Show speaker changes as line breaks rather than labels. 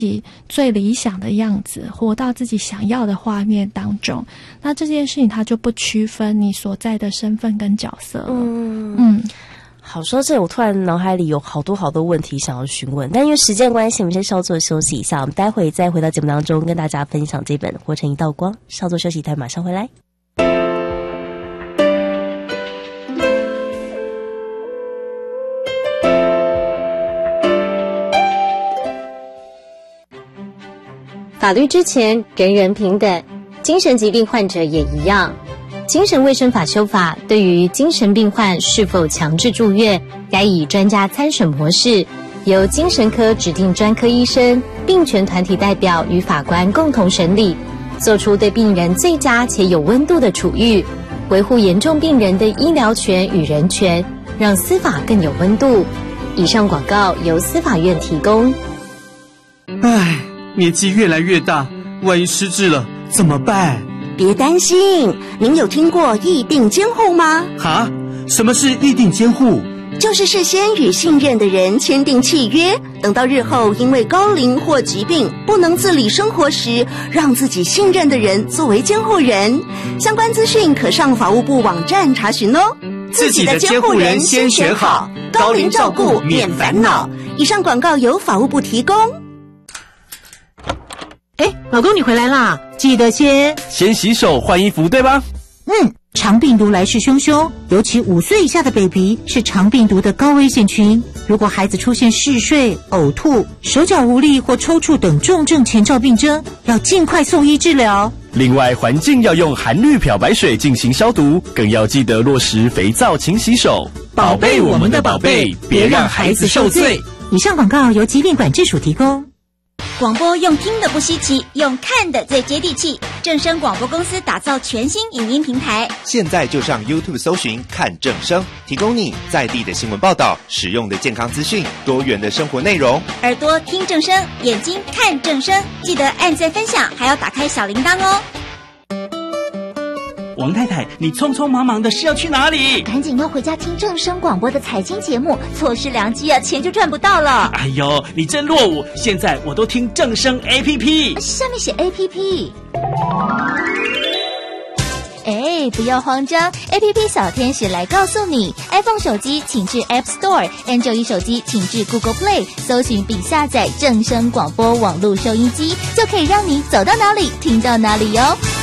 最理想的样子，活到自己想要的画面当中。那这件事情它就不区分你所在的身份跟角色了。
好，说到这里，我突然脑海里有好多问题想要询问，但因为时间关系，我们先稍作休息一下，我们待会再回到节目当中跟大家分享这本《活成一道光》。稍作休息，待会马上回来。
法律之前，人人平等，精神疾病患者也一样。精神卫生法修法对于精神病患是否强制住院，该以专家参审模式，由精神科指定专科医生、病权团体代表与法官共同审理，做出对病人最佳且有温度的处遇，维护严重病人的医疗权与人权，让司法更有温度。以上广告由司法院提供。
唉，年纪越来越大，万一失智了怎么办？
别担心，您有听过议定监护吗？
哈？什么是议定监护？
就是事先与信任的人签订契约，等到日后因为高龄或疾病不能自理生活时，让自己信任的人作为监护人。相关资讯可上法务部网站查询哦。
自己的监护人先选好，高龄照顾免烦恼。
以上广告由法务部提供。
老公你回来啦，记得先
洗手换衣服对吧？
肠病毒来势汹汹，尤其5岁以下的 baby 是肠病毒的高危险群。如果孩子出现嗜睡、呕吐、手脚无力或抽搐等重症前兆病征，要尽快送医治疗。
另外，环境要用含氯漂白水进行消毒，更要记得落实肥皂勤洗手，
宝贝我们的宝贝，别让孩子受罪。以上广告由疾病管制署提供。
广播用听的不稀奇，用看的最接地气。正声广播公司打造全新影音平台，
现在就上 YouTube 搜寻看正声，提供你在地的新闻报道、实用的健康资讯、多元的生活内容。
耳朵听正声，眼睛看正声，记得按赞分享，还要打开小铃铛哦。
王太太，你匆匆忙忙的是要去哪里？
赶紧要回家听正声广播的财经节目，错失良机啊，钱就赚不到了。
哎呦，你真落伍！现在我都听正声 APP，
下面写 APP。不要慌张 ，APP 小天使来告诉你 ，iPhone 手机请至 App Store，Android 手机请至 Google Play， 搜寻并下载正声广播网络收音机，就可以让你走到哪里听到哪里哟。